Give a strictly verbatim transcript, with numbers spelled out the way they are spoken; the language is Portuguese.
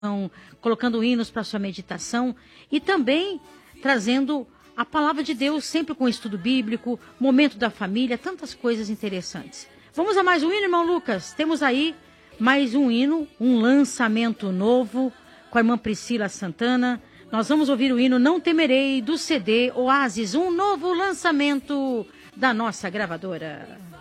colocando hinos para sua meditação e também trazendo a palavra de Deus, sempre com estudo bíblico, momento da família, tantas coisas interessantes. Vamos a mais um hino, irmão Lucas? Temos aí mais um hino, um lançamento novo com a irmã Priscila Santana. Nós vamos ouvir o hino Não Temerei, do C D Oásis, um novo lançamento da nossa gravadora.